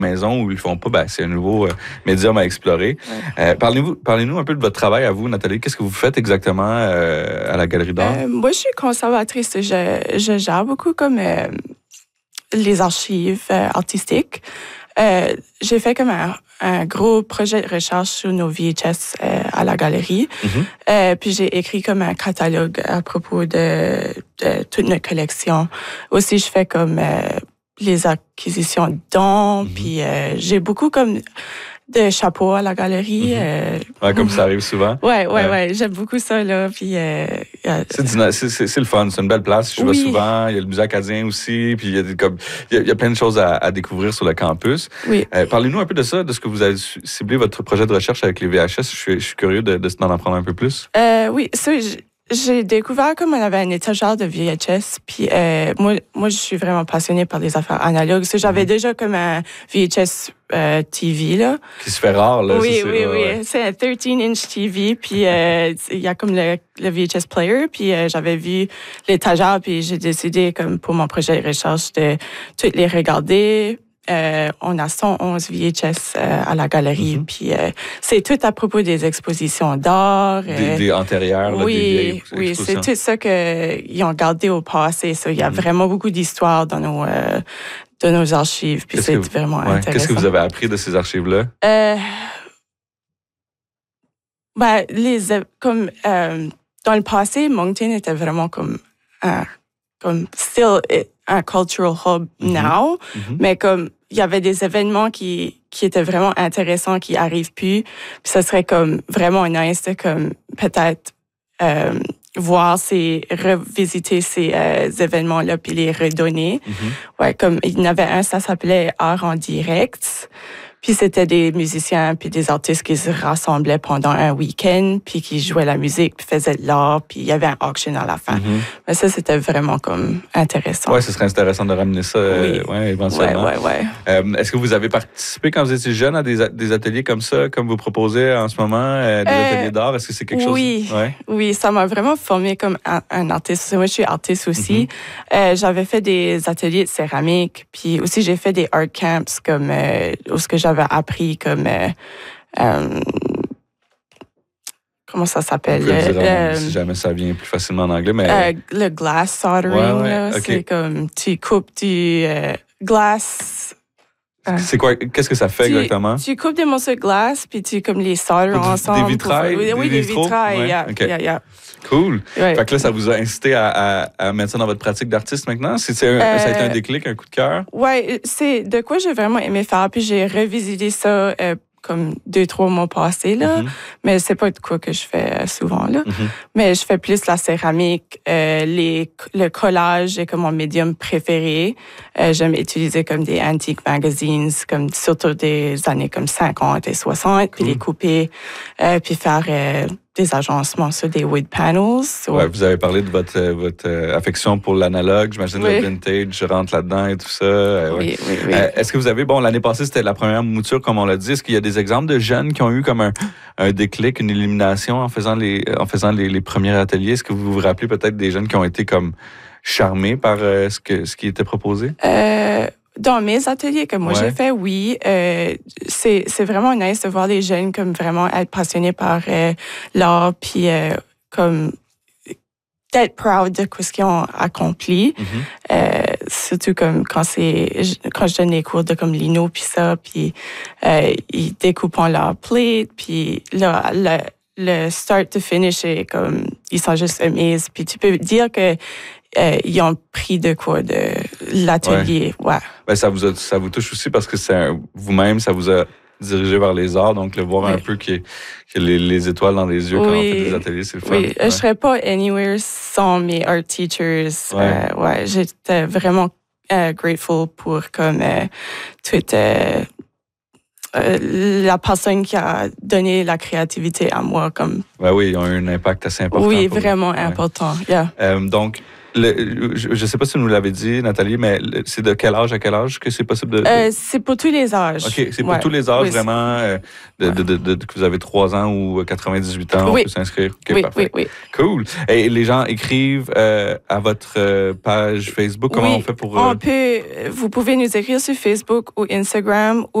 maison où ils le font pas, c'est un nouveau médium à explorer. Ouais. Parlez-nous un peu de votre travail à vous, Nathalie. Qu'est-ce que vous faites exactement à la Galerie d'art? Moi, je suis conservatrice. Je gère beaucoup comme les archives artistiques. J'ai fait comme un gros projet de recherche sur nos VHS à la galerie. Puis j'ai écrit comme un catalogue à propos de toute notre collection. Aussi, je fais comme les acquisitions de dons. Puis j'ai beaucoup comme de chapeaux à la galerie. Comme ça arrive souvent. Ouais. J'aime beaucoup ça, là. Puis, c'est le fun. C'est une belle place. Je vais souvent. Il y a le musée acadien aussi. Puis il y a plein de choses à découvrir sur le campus. Oui. Parlez-nous un peu de ça, de ce que vous avez ciblé votre projet de recherche avec les VHS. Je suis curieux d'en apprendre un peu plus. Oui, ça, j'ai découvert comme on avait un étagère de VHS, puis moi, je suis vraiment passionnée par les affaires analogues. J'avais déjà comme un VHS TV, là. Qui se fait rare, là. Oui. C'est un 13-inch TV, puis il y a comme le VHS player, puis j'avais vu l'étagère, puis j'ai décidé, comme pour mon projet de recherche, de toutes les regarder. On a 111 VHS à la galerie, puis c'est tout à propos des expositions d'art. Des antérieures, là, des vieilles c'est tout ça qu'ils ont gardé au passé. Il y a vraiment beaucoup d'histoires dans nos archives, puis c'est vraiment intéressant. Qu'est-ce que vous avez appris de ces archives-là? Dans le passé, Moncton était vraiment comme still un cultural hub now, mais comme il y avait des événements qui étaient vraiment intéressants qui arrivent plus, puis ça serait comme vraiment nice de comme peut-être revisiter ces événements-là puis les redonner. Comme il y en avait un, ça s'appelait Art en direct. Puis c'était des musiciens puis des artistes qui se rassemblaient pendant un week-end puis qui jouaient la musique puis faisaient de l'art puis il y avait un auction à la fin. Mais ça, c'était vraiment comme intéressant. Oui, ce serait intéressant de ramener ça éventuellement. Ouais. Est-ce que vous avez participé quand vous étiez jeune à des ateliers comme ça, comme vous proposez en ce moment, des ateliers d'art? Est-ce que c'est quelque chose? Oui, ça m'a vraiment formée comme un artiste. Moi, je suis artiste aussi. J'avais fait des ateliers de céramique puis aussi j'ai fait des art camps comme où ce que j'avais appris comme comment ça s'appelle? Si jamais ça vient plus facilement en anglais, mais le glass soldering, là, c'est comme tu coupes du glace. C'est quoi? Qu'est-ce que ça fait exactement? Tu coupes des morceaux de glace puis tu comme les soldres ensemble. Des vitrailles? Des vitrailles. Yeah. Cool. Fait que là, ça vous a incité à mettre ça dans votre pratique d'artiste maintenant? Ça a été un déclic, un coup de cœur? Oui, c'est de quoi j'ai vraiment aimé faire. Puis j'ai revisité ça comme 2-3 mois passés, là. Mais c'est pas de quoi que je fais souvent, là. Mais je fais plus la céramique, le collage est comme mon médium préféré. J'aime utiliser comme des antique magazines, comme surtout des années comme 50 et 60, puis les couper, puis faire des agencements sur des wood panels. Vous avez parlé de votre affection pour l'analogue. J'imagine le vintage rentre là-dedans et tout ça. Oui. Est-ce que vous avez... l'année passée, c'était la première mouture, comme on l'a dit. Est-ce qu'il y a des exemples de jeunes qui ont eu comme un déclic, une illumination en faisant les premiers ateliers? Est-ce que vous vous rappelez peut-être des jeunes qui ont été comme charmés par ce qui était proposé? Dans mes ateliers que moi j'ai fait, oui, c'est vraiment nice de voir les jeunes comme vraiment être passionnés par l'art, puis comme d'être proud de ce qu'ils ont accompli. Surtout comme quand je donne des cours de comme lino puis ça, puis ils découpent leur plate, puis le start to finish est comme ils sont juste amazed, puis tu peux dire que ils ont pris de quoi de l'atelier. Ça vous touche aussi parce que vous-même, ça vous a dirigé vers les arts, donc le voir un peu qu'il y a les étoiles dans les yeux quand on fait des ateliers, c'est le fun. Je serais pas anywhere sans mes art teachers. J'étais vraiment grateful pour comme toute la personne qui a donné la créativité à moi. Comme... ils ont eu un impact assez important. Oui, vraiment important. Donc, je ne sais pas si vous nous l'avez dit, Nathalie, mais c'est de quel âge à quel âge que c'est possible de... C'est pour tous les âges. OK, c'est pour tous les âges, vraiment, que vous avez 3 ans ou 98 ans, on peut s'inscrire. OK, parfait. Oui. Cool. Et les gens écrivent à votre page Facebook. Comment on fait pour... Vous pouvez nous écrire sur Facebook ou Instagram